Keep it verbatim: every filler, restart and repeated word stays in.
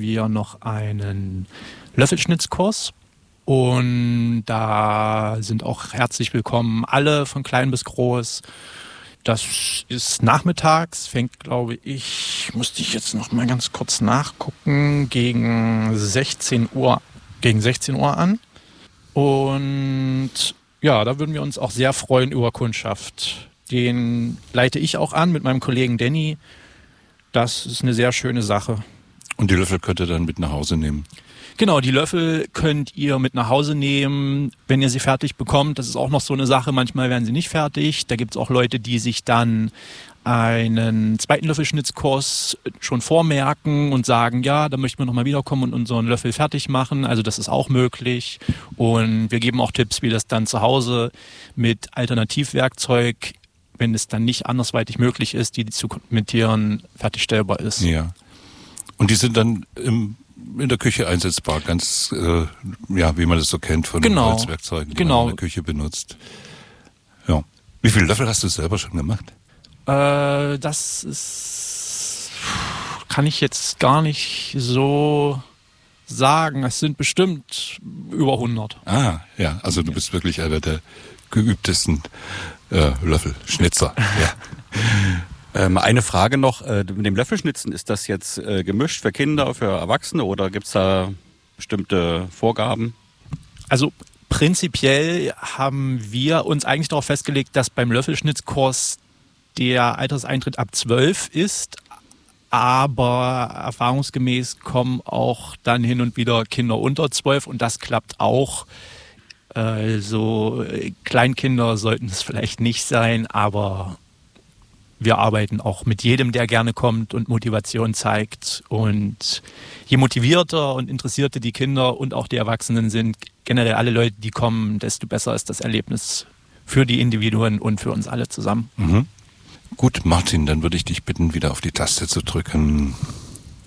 wir noch einen Löffelschnitzkurs. Und da sind auch herzlich willkommen alle von klein bis groß. Das ist nachmittags, fängt, glaube ich, musste ich jetzt noch mal ganz kurz nachgucken, gegen sechzehn Uhr, gegen sechzehn Uhr an. Und ja, da würden wir uns auch sehr freuen über Kundschaft. Den leite ich auch an mit meinem Kollegen Danny. Das ist eine sehr schöne Sache. Und die Löffel könnt ihr dann mit nach Hause nehmen? Genau, die Löffel könnt ihr mit nach Hause nehmen, wenn ihr sie fertig bekommt. Das ist auch noch so eine Sache, manchmal werden sie nicht fertig. Da gibt es auch Leute, die sich dann einen zweiten Löffelschnitzkurs schon vormerken und sagen, ja, da möchten wir nochmal wiederkommen und unseren Löffel fertig machen. Also das ist auch möglich. Und wir geben auch Tipps, wie das dann zu Hause mit Alternativwerkzeug, wenn es dann nicht andersweitig möglich ist, die zu kommentieren, fertigstellbar ist. Ja. Und die sind dann im in der Küche einsetzbar, ganz, äh, ja, wie man das so kennt von genau. Holzwerkzeugen, die genau. man in der Küche benutzt. Ja. Wie viele Löffel hast du selber schon gemacht? Äh, das ist, kann ich jetzt gar nicht so sagen. Es sind bestimmt über hundert. Ah, ja, also du bist wirklich einer der geübtesten äh, Löffelschnitzer. Ja. Ähm, eine Frage noch, äh, mit dem Löffelschnitzen, ist das jetzt äh, gemischt für Kinder, für Erwachsene oder gibt es da bestimmte Vorgaben? Also prinzipiell haben wir uns eigentlich darauf festgelegt, dass beim Löffelschnitzkurs der Alterseintritt ab zwölf ist, aber erfahrungsgemäß kommen auch dann hin und wieder Kinder unter zwölf und das klappt auch. Also Kleinkinder sollten es vielleicht nicht sein, aber wir arbeiten auch mit jedem, der gerne kommt und Motivation zeigt. Und je motivierter und interessierter die Kinder und auch die Erwachsenen sind, generell alle Leute, die kommen, desto besser ist das Erlebnis für die Individuen und für uns alle zusammen. Mhm. Gut, Martin, dann würde ich dich bitten, wieder auf die Taste zu drücken.